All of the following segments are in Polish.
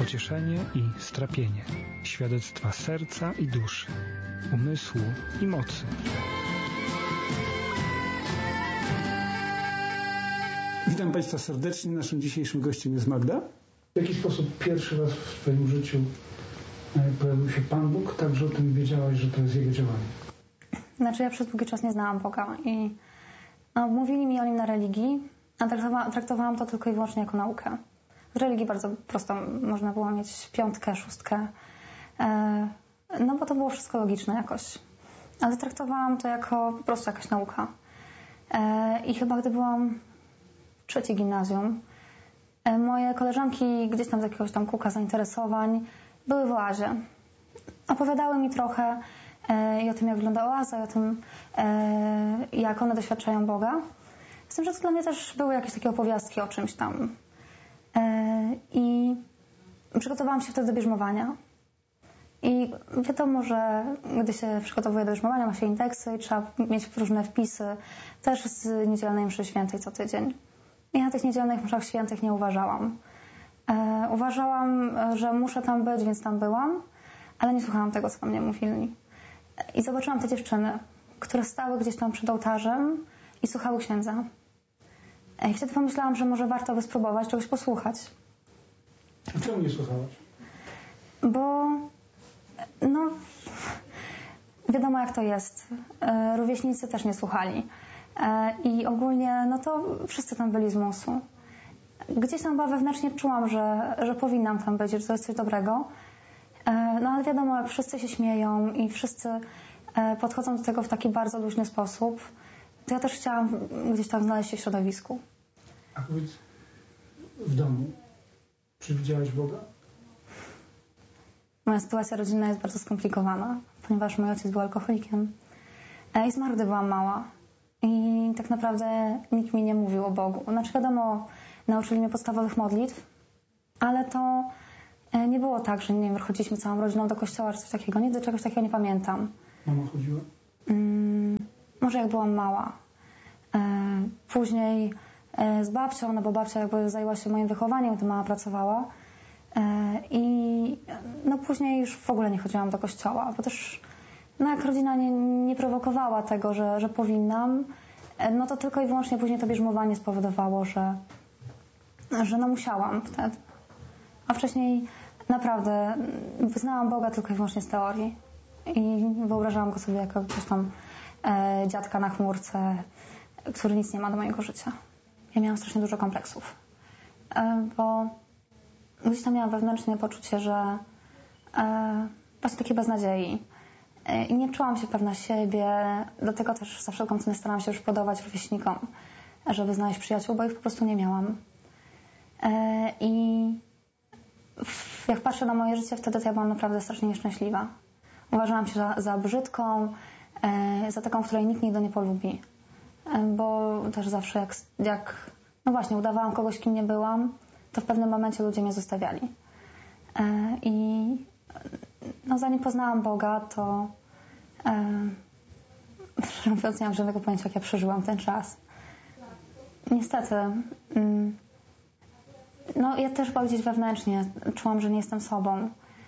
pocieszenie i strapienie, świadectwa serca i duszy, umysłu i mocy. Witam Państwa serdecznie. Naszym dzisiejszym gościem jest Magda. W jaki sposób pierwszy raz w Twoim życiu pojawił się Pan Bóg, tak że o tym wiedziałaś, że to jest Jego działanie? Znaczy ja przez długi czas nie znałam Boga i mówili mi o Nim na religii, a traktowałam to tylko i wyłącznie jako naukę. W religii bardzo prosto można było mieć 5, 6, no bo to było wszystko logiczne jakoś. Ale traktowałam to jako po prostu jakaś nauka. I chyba gdy byłam w 3. gimnazjum, moje koleżanki gdzieś tam z jakiegoś tam kółka zainteresowań były w oazie. Opowiadały mi trochę i o tym, jak wygląda oaza, i o tym, jak one doświadczają Boga. Z tym, że to dla mnie też były jakieś takie opowiastki o czymś tam. I przygotowałam się wtedy do bierzmowania. I wiadomo, że gdy się przygotowuje do bierzmowania, ma się indeksy i trzeba mieć różne wpisy, też z niedzielnej mszy świętej co tydzień. Ja na tych niedzielnych mszach świętych nie uważałam. Uważałam, że muszę tam być, więc tam byłam, ale nie słuchałam tego, co mnie mówili. I zobaczyłam te dziewczyny, które stały gdzieś tam przed ołtarzem i słuchały księdza. I wtedy pomyślałam, że może warto by spróbować czegoś posłuchać. A czemu nie słuchałaś? Bo no wiadomo, jak to jest. Rówieśnicy też nie słuchali. I ogólnie no to wszyscy tam byli z musu. Gdzieś tam chyba wewnętrznie czułam, że powinnam tam być, że to jest coś dobrego. No ale wiadomo, jak wszyscy się śmieją i wszyscy podchodzą do tego w taki bardzo luźny sposób, to ja też chciałam gdzieś tam znaleźć się w środowisku. A powiedz, w domu, czy widziałaś Boga? Moja sytuacja rodzinna jest bardzo skomplikowana, ponieważ mój ojciec był alkoholikiem i zmarł, gdy byłam mała. I tak naprawdę nikt mi nie mówił o Bogu. Znaczy wiadomo, nauczyli mnie podstawowych modlitw, ale to nie było tak, że nie wiem, chodziliśmy całą rodziną do kościoła czy coś takiego. Nigdy czegoś takiego nie pamiętam. Mama chodziła? Może jak byłam mała. Później z babcią, no bo babcia jakby zajęła się moim wychowaniem, gdy mama pracowała. I no później już w ogóle nie chodziłam do kościoła, bo też no jak rodzina nie prowokowała tego, że powinnam, no to tylko i wyłącznie później to bierzmowanie spowodowało, że no musiałam wtedy. A wcześniej naprawdę wyznałam Boga tylko i wyłącznie z teorii. I wyobrażałam go sobie jako jakiegoś tam dziadka na chmurce, który nic nie ma do mojego życia. Ja miałam strasznie dużo kompleksów. Bo gdzieś tam miałam wewnętrzne poczucie, że właśnie takiej beznadziei. I nie czułam się pewna siebie, dlatego też za wszelką cenę starałam się już podobać rówieśnikom, żeby znaleźć przyjaciół, bo ich po prostu nie miałam. I jak patrzę na moje życie, wtedy to ja byłam naprawdę strasznie nieszczęśliwa. Uważałam się za brzydką, za taką, której nikt nigdy nie polubi. Bo też zawsze jak no właśnie, udawałam kogoś, kim nie byłam, to w pewnym momencie ludzie mnie zostawiali. I no, zanim poznałam Boga, to mówiąc, nie mam żadnego pojęcia, jak ja przeżyłam ten czas. Niestety no ja też chyba gdzieś wewnętrznie czułam, że nie jestem sobą.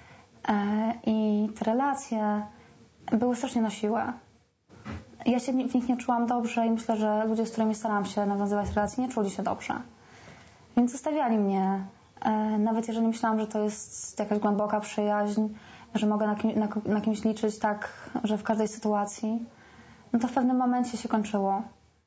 I te relacje były strasznie na siłę. Ja się w nich nie czułam dobrze i myślę, że ludzie, z którymi starałam się nawiązywać relacje, nie czuli się dobrze. Więc zostawiali mnie. Nawet jeżeli myślałam, że to jest jakaś głęboka przyjaźń, że mogę na kimś liczyć tak, że w każdej sytuacji, no to w pewnym momencie się kończyło.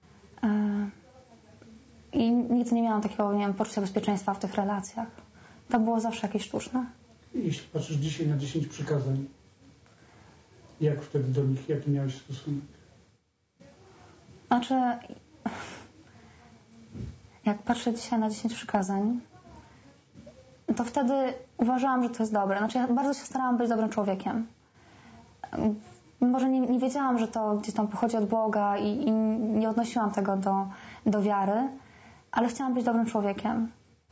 I nigdy nie miałam takiego, nie wiem, poczucia bezpieczeństwa w tych relacjach. To było zawsze jakieś sztuczne. Jeśli patrzysz dzisiaj na 10 przykazań, jak wtedy do nich, jaki miałeś stosunek? Znaczy, jak patrzę dzisiaj na 10 przykazań, to wtedy uważałam, że to jest dobre. Znaczy, ja bardzo się starałam być dobrym człowiekiem. Może nie wiedziałam, że to gdzieś tam pochodzi od Boga i nie odnosiłam tego do wiary, ale chciałam być dobrym człowiekiem.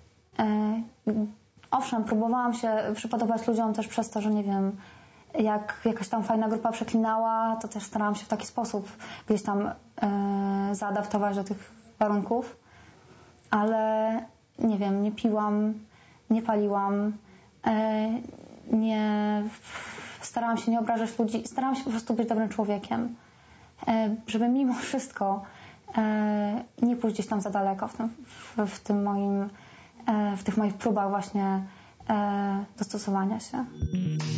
Owszem, próbowałam się przypodobać ludziom też przez to, że nie wiem, jak jakaś tam fajna grupa przeklinała, to też starałam się w taki sposób gdzieś tam zaadaptować do tych warunków. Ale nie wiem, nie piłam, nie paliłam, starałam się nie obrażać ludzi, starałam się po prostu być dobrym człowiekiem, żeby mimo wszystko nie pójść gdzieś tam za daleko w tych moich próbach właśnie dostosowania się.